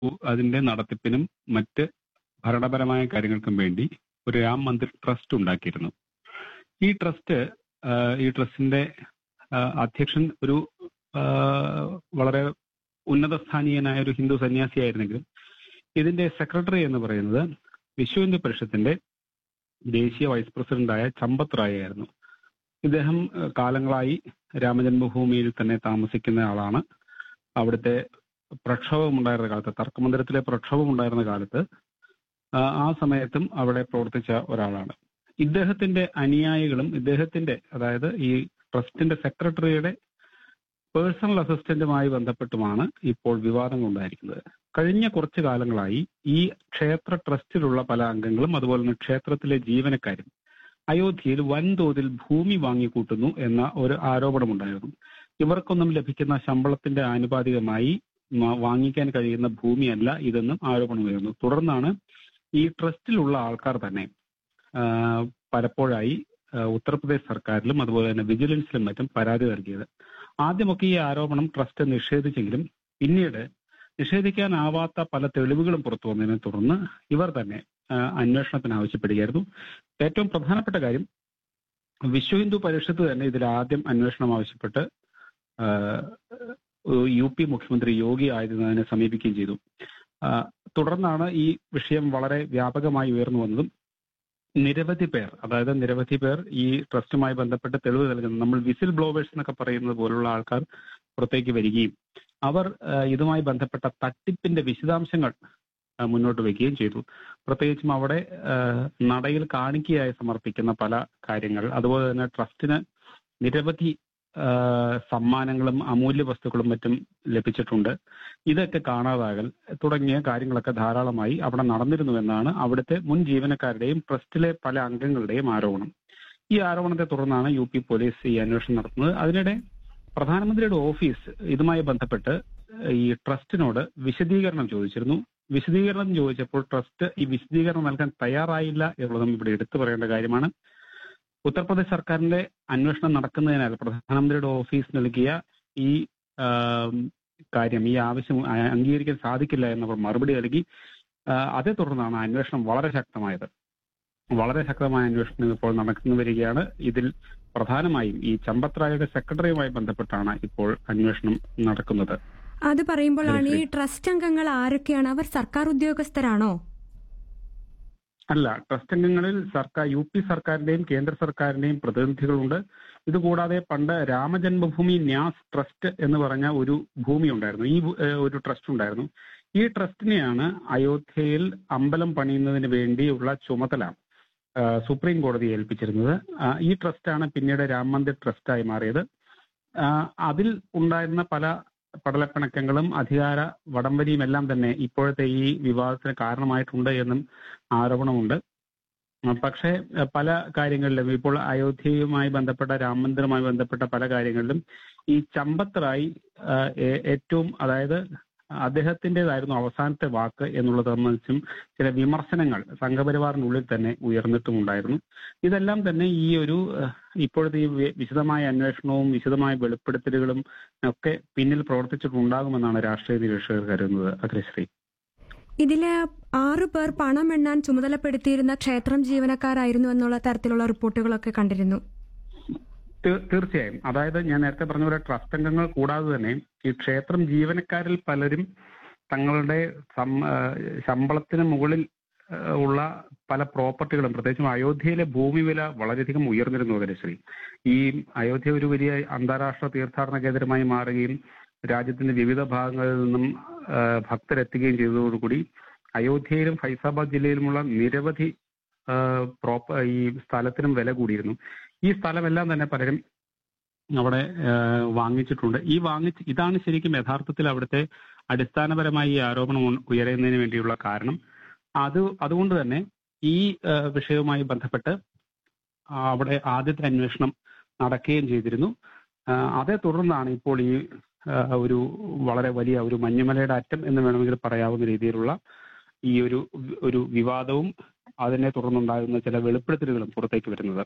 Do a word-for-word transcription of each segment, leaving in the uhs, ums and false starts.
അതിന്റെ നടത്തിപ്പിനും മറ്റ് ഭരണപരമായ കാര്യങ്ങൾക്കും വേണ്ടി ഒരു രാം മന്ദിർ ട്രസ്റ്റ് ഉണ്ടാക്കിയിരുന്നു. ഈ ട്രസ്റ്റ് ഈ ട്രസ്റ്റിന്റെ ആ, അധ്യക്ഷൻ ഒരു ആ, വളരെ ഉന്നതസ്ഥാനീയനായ ഒരു ഹിന്ദു സന്യാസിയായിരുന്നെങ്കിലും ഇതിന്റെ സെക്രട്ടറി എന്ന് പറയുന്നത് വിശ്വ ഹിന്ദു പരിഷത്തിന്റെ ദേശീയ വൈസ് പ്രസിഡന്റായ ചമ്പത് റായ് ആയിരുന്നു. ഇദ്ദേഹം ആ, കാലങ്ങളായി രാമജന്മഭൂമിയിൽ തന്നെ താമസിക്കുന്ന ആളാണ്. അവിടുത്തെ പ്രക്ഷോഭം ഉണ്ടായിരുന്ന കാലത്ത്, തർക്കമന്ദിരത്തിലെ പ്രക്ഷോഭം ഉണ്ടായിരുന്ന കാലത്ത് ആ ആ സമയത്തും അവിടെ പ്രവർത്തിച്ച ഒരാളാണ്. ഇദ്ദേഹത്തിന്റെ അനുയായികളും ഇദ്ദേഹത്തിന്റെ അതായത് ഈ ട്രസ്റ്റിന്റെ സെക്രട്ടറിയുടെ പേഴ്സണൽ അസിസ്റ്റന്റുമായി ബന്ധപ്പെട്ടുമാണ് ഇപ്പോൾ വിവാദങ്ങൾ ഉണ്ടായിരിക്കുന്നത്. കഴിഞ്ഞ കുറച്ചു കാലങ്ങളായി ഈ ക്ഷേത്ര ട്രസ്റ്റിലുള്ള പല അംഗങ്ങളും അതുപോലെ തന്നെ ക്ഷേത്രത്തിലെ ജീവനക്കാരും അയോധ്യയിൽ വൻതോതിൽ ഭൂമി വാങ്ങിക്കൂട്ടുന്നു എന്ന ഒരു ആരോപണമുണ്ടായിരുന്നു. ഇവർക്കൊന്നും ലഭിക്കുന്ന ശമ്പളത്തിന്റെ ആനുപാതികമായി മ- വാങ്ങിക്കാൻ കഴിയുന്ന ഭൂമിയല്ല ഇതെന്നും ആരോപണമുയർന്നു. തുടർന്നാണ് ഈ ട്രസ്റ്റിലുള്ള ആൾക്കാർ തന്നെ ആ, പലപ്പോഴായി ആ, ഉത്തർപ്രദേശ് സർക്കാരിലും അതുപോലെ തന്നെ വിജിലൻസിലും മറ്റും പരാതി നൽകിയത്. ആദ്യമൊക്കെ ഈ ആരോപണം ട്രസ്റ്റ് നിഷേധിച്ചെങ്കിലും പിന്നീട് നിഷേധിക്കാനാവാത്ത പല തെളിവുകളും പുറത്തു വന്നതിനെ തുടർന്ന് ഇവർ തന്നെ ആ, അന്വേഷണത്തിന് ആവശ്യപ്പെടുകയായിരുന്നു. ഏറ്റവും പ്രധാനപ്പെട്ട കാര്യം, വിശ്വ ഹിന്ദു പരിഷത്ത് തന്നെ ഇതിൽ ആദ്യം അന്വേഷണം ആവശ്യപ്പെട്ട് ആ, യു പി മുഖ്യമന്ത്രി യോഗി ആദിത്യനാഥിനെ സമീപിക്കുകയും ചെയ്തു. ആ, തുടർന്നാണ് ഈ വിഷയം വളരെ വ്യാപകമായി ഉയർന്നു വന്നതും നിരവധി പേർ അതായത് നിരവധി പേർ ഈ ട്രസ്റ്റുമായി ബന്ധപ്പെട്ട് തെളിവ് നൽകുന്നു. നമ്മൾ വിസിൽ ബ്ലോവേഴ്സ് എന്നൊക്കെ പറയുന്നത് പോലുള്ള ആൾക്കാർ പുറത്തേക്ക് വരികയും അവർ ആ, ഇതുമായി ബന്ധപ്പെട്ട തട്ടിപ്പിന്റെ വിശദാംശങ്ങൾ ആ, മുന്നോട്ട് വയ്ക്കുകയും ചെയ്തു. പ്രത്യേകിച്ചും അവിടെ ആ, നടയിൽ കാണിക്കയായി സമർപ്പിക്കുന്ന പല കാര്യങ്ങൾ, അതുപോലെ തന്നെ ട്രസ്റ്റിന് നിരവധി ആ, സമ്മാനങ്ങളും അമൂല്യ വസ്തുക്കളും മറ്റും ലഭിച്ചിട്ടുണ്ട്. ഇതൊക്കെ കാണാതാകൽ തുടങ്ങിയ കാര്യങ്ങളൊക്കെ ധാരാളമായി അവിടെ നടന്നിരുന്നുവെന്നാണ് അവിടുത്തെ മുൻ ജീവനക്കാരുടെയും ട്രസ്റ്റിലെ പല അംഗങ്ങളുടെയും ആരോപണം. ഈ ആരോപണത്തെ തുടർന്നാണ് യു പി പോലീസ് ഈ അന്വേഷണം നടത്തുന്നത്. അതിനിടെ പ്രധാനമന്ത്രിയുടെ ഓഫീസ് ഇതുമായി ബന്ധപ്പെട്ട് ഈ ട്രസ്റ്റിനോട് വിശദീകരണം ചോദിച്ചിരുന്നു. വിശദീകരണം ചോദിച്ചപ്പോൾ ട്രസ്റ്റ് ഈ വിശദീകരണം നൽകാൻ തയ്യാറായില്ല എന്നുള്ളതും ഇവിടെ എടുത്തു പറയേണ്ട കാര്യമാണ്. ഉത്തർപ്രദേശ് സർക്കാരിന്റെ അന്വേഷണം നടക്കുന്നതിനാൽ പ്രധാനമന്ത്രിയുടെ ഓഫീസ് നൽകിയ ഈ ആം, കാര്യം ഈ ആവശ്യം അ- അംഗീകരിക്കാൻ സാധിക്കില്ല എന്നവർ മറുപടി നൽകി. ആ, അതേ തുടർന്നാണ് അന്വേഷണം വളരെ ശക്തമായത്. വളരെ ശക്തമായ അന്വേഷണം ഇപ്പോൾ നടന്നു വരികയാണ്. ഇതിൽ പ്രധാനമായും ഈ ചമ്പത് റായുടെ സെക്രട്ടറിയുമായി ബന്ധപ്പെട്ടാണ് ഇപ്പോൾ അന്വേഷണം നടക്കുന്നത്. അത് പറയുമ്പോഴാണ് ഈ ശരി. ട്രസ്റ്റ് അംഗങ്ങൾ ആരൊക്കെയാണ്? അവർ സർക്കാർ ഉദ്യോഗസ്ഥരാണോ? അല്ല, ട്രസ്റ്റ് അംഗങ്ങളിൽ സർക്കാർ യു പി സർക്കാരിന്റെയും കേന്ദ്ര സർക്കാരിന്റെയും പ്രതിനിധികളുണ്ട്. ഇതുകൂടാതെ പണ്ട് രാമജന്മഭൂമി ന്യാസ് ട്രസ്റ്റ് എന്ന് പറഞ്ഞ ഒരു ഭൂമി ഉണ്ടായിരുന്നു. ഈ ഭൂ- ഏഹ് ഒരു ട്രസ്റ്റ് ഉണ്ടായിരുന്നു. ഈ ട്രസ്റ്റിനെയാണ് അയോധ്യയിൽ അമ്പലം പണിയുന്നതിന് വേണ്ടിയുള്ള ചുമതല ആ, സുപ്രീം കോടതി ഏൽപ്പിച്ചിരുന്നത്. ആ, ഈ ട്രസ്റ്റാണ് പിന്നീട് രാം മന്ദിർ ട്രസ്റ്റായി മാറിയത്. ആ, അതിൽ ഉണ്ടായിരുന്ന പല പടലപ്പിണക്കങ്ങളും അധികാര വടംവലിയും എല്ലാം തന്നെ ഇപ്പോഴത്തെ ഈ വിവാദത്തിന് കാരണമായിട്ടുണ്ട് എന്നും ആരോപണമുണ്ട്. ആ, പക്ഷേ ആ, പല കാര്യങ്ങളിലും ഇപ്പോൾ അയോധ്യയുമായി ബന്ധപ്പെട്ട രാം മന്ദിറുമായി ബന്ധപ്പെട്ട പല കാര്യങ്ങളിലും ഈ ചമ്പത് റായ് ആ, ഏ- ഏറ്റവും അതായത് അദ്ദേഹത്തിൻ്റെതായിരുന്നു അവസാനത്തെ വാക്ക് എന്നുള്ളത് സംബന്ധിച്ചും ചില വിമർശനങ്ങൾ സംഘപരിവാറിനുള്ളിൽ തന്നെ ഉയർന്നിട്ടുമുണ്ടായിരുന്നു. ഇതെല്ലാം തന്നെ ഈ ഒരു ആ, ഇപ്പോഴത്തെ ഈ വി- വിശദമായ അന്വേഷണവും വിശദമായ വെളിപ്പെടുത്തലുകളും ഒക്കെ പിന്നിൽ പ്രവർത്തിച്ചിട്ടുണ്ടാകുമെന്നാണ് രാഷ്ട്രീയ നിരീക്ഷകർ കരുതുന്നത്. അഗ്രശ്രീ, ഇതിലെ ആറു പേർ പണം എണ്ണാൻ ചുമതലപ്പെടുത്തിയിരുന്ന ക്ഷേത്രം ജീവനക്കാരായിരുന്നു എന്നുള്ള തരത്തിലുള്ള റിപ്പോർട്ടുകളൊക്കെ കണ്ടിരുന്നു. തീ- തീർച്ചയായും. അതായത് ഞാൻ നേരത്തെ പറഞ്ഞ പോലെ ട്രസ്റ്റ് അംഗങ്ങൾ കൂടാതെ തന്നെ ഈ ക്ഷേത്രം ജീവനക്കാരിൽ പലരും തങ്ങളുടെ സം- ആ, ശമ്പളത്തിന് മുകളിൽ ആ, ഉള്ള പല പ്രോപ്പർട്ടികളും, പ്രത്യേകിച്ചും അയോധ്യയിലെ ഭൂമി വില വളരെയധികം ഉയർന്നിരുന്നു. അഗ്രശ്രീ, ഈ അയോധ്യ ഒരു വലിയ അന്താരാഷ്ട്ര തീർത്ഥാടന കേന്ദ്രമായി മാറുകയും രാജ്യത്തിന്റെ വിവിധ ഭാഗങ്ങളിൽ നിന്നും ആ, ഭക്തരെത്തുകയും ചെയ്തതോടുകൂടി അയോധ്യയിലും ഫൈസാബാദ് ജില്ലയിലുമുള്ള നിരവധി ആ, പ്രോപ്പ ഈ സ്ഥലത്തിനും വില കൂടിയിരുന്നു. ഈ സ്ഥലമെല്ലാം തന്നെ പലരും അവിടെ ആ, വാങ്ങിച്ചിട്ടുണ്ട്. ഈ വാങ്ങിച്ച് ഇതാണ് ശരിക്കും യഥാർത്ഥത്തിൽ അവിടുത്തെ അടിസ്ഥാനപരമായി ഈ ആരോപണം ഉ- ഉയരുന്നതിന് വേണ്ടിയുള്ള കാരണം. അത് അതുകൊണ്ട് തന്നെ ഈ ആ, വിഷയവുമായി ബന്ധപ്പെട്ട് ആ, അവിടെ ആദ്യത്തെ അന്വേഷണം നടക്കുകയും ചെയ്തിരുന്നു. ആ, അതേ തുടർന്നാണ് ഇപ്പോൾ ഈ ആ, ഒരു വളരെ വലിയ ഒരു മഞ്ഞുമലയുടെ അറ്റം എന്ന് വേണമെങ്കിൽ പറയാവുന്ന രീതിയിലുള്ള ഈ ഒരു ഒരു വിവാദവും അതിനെ തുടർന്നുണ്ടാകുന്ന ചില വെളിപ്പെടുത്തലുകളും പുറത്തേക്ക് വരുന്നത്.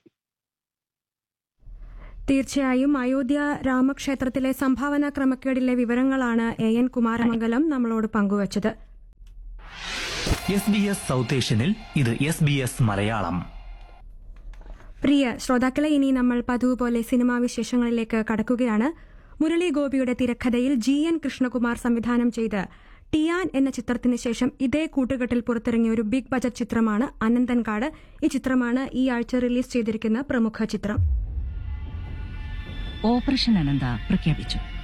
തീർച്ചയായും അയോധ്യ രാമക്ഷേത്രത്തിലെ സംഭാവന ക്രമക്കേടിലെ വിവരങ്ങളാണ് എ എൻ കുമാരമംഗലം നമ്മളോട് പങ്കുവച്ചത്. എസ് ബി എസ് സൗത്ത് ഏഷ്യനിൽ ഇത് എസ് ബി എസ് മലയാളം. പ്രിയ ശ്രോതാക്കളെ, ഇനി നമ്മൾ പതിവ് പോലെ സിനിമാ വിശേഷങ്ങളിലേക്ക് കടക്കുകയാണ്. മുരളി ഗോപിയുടെ തിരക്കഥയിൽ ജി എൻ കൃഷ്ണകുമാർ സംവിധാനം ചെയ്ത് ടിയാൻ എന്ന ചിത്രത്തിന് ശേഷം ഇതേ കൂട്ടുകെട്ടിൽ പുറത്തിറങ്ങിയ ഒരു ബിഗ് ബജറ്റ് ചിത്രമാണ് അനന്തൻകാട്. ഈ ചിത്രമാണ് ഈ ആഴ്ച റിലീസ് ചെയ്തിരിക്കുന്ന പ്രമുഖ ചിത്രം. ഓപ്പറേഷൻ അനന്ത പ്രഖ്യാപിച്ചു.